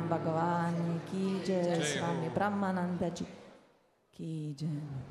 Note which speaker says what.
Speaker 1: Bhagavan Bhagavani Ki Jai, Swami Brahmananda Ji Ki Jai.